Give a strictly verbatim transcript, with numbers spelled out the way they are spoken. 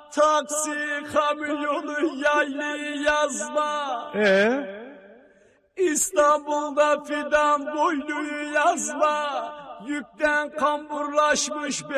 taksi, kamyonu, yaylı yazma. Ee? İstanbul'da fidan boyluyu yazma. Yükten kamburlaşmış